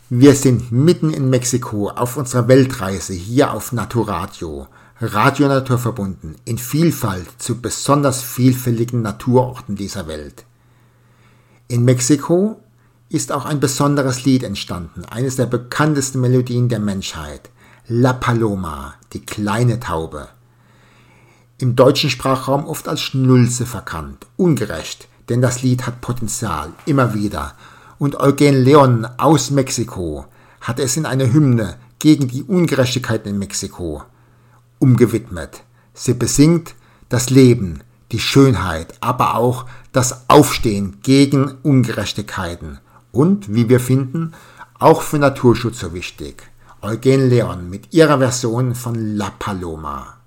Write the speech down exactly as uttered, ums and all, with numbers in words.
Wir sind mitten in Mexiko auf unserer Weltreise hier auf Naturadio, Radio Natur verbunden, in Vielfalt zu besonders vielfältigen Naturorten dieser Welt. In Mexiko ist auch ein besonderes Lied entstanden, eines der bekanntesten Melodien der Menschheit, La Paloma, die kleine Taube. Im deutschen Sprachraum oft als Schnulze verkannt, ungerecht, denn das Lied hat Potenzial, immer wieder. Und Eugen Leon aus Mexiko hat es in eine Hymne gegen die Ungerechtigkeiten in Mexiko umgewidmet. Sie besingt das Leben, die Schönheit, aber auch das Aufstehen gegen Ungerechtigkeiten und, wie wir finden, auch für Naturschutz so wichtig. Eugen Leon mit ihrer Version von La Paloma.